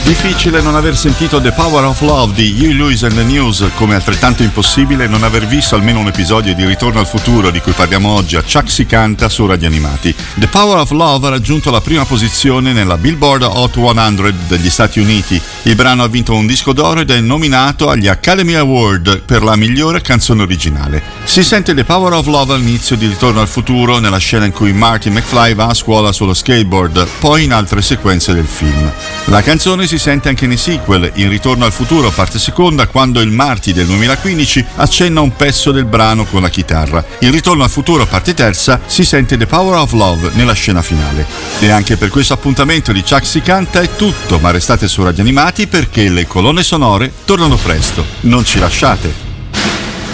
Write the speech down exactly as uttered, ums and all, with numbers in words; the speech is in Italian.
Difficile non aver sentito The Power of Love di Huey Lewis and the News, come altrettanto impossibile non aver visto almeno un episodio di Ritorno al futuro di cui parliamo oggi a Chuck si canta su Radio Animati. The Power of Love ha raggiunto la prima posizione nella Billboard Hot cento degli Stati Uniti. Il brano ha vinto un disco d'oro ed è nominato agli Academy Award per la migliore canzone originale. Si sente The Power of Love all'inizio di Ritorno al futuro, nella scena in cui Marty McFly va a scuola sullo skateboard, poi in altre sequenze del film. La canzone si sente anche nei sequel, in Ritorno al futuro parte seconda, quando il Marty del duemilaquindici accenna un pezzo del brano con la chitarra. In Ritorno al futuro parte terza si sente The Power of Love nella scena finale. E anche per questo appuntamento di Chuck si canta è tutto, ma restate su Radio Animati perché le colonne sonore tornano presto. Non ci lasciate!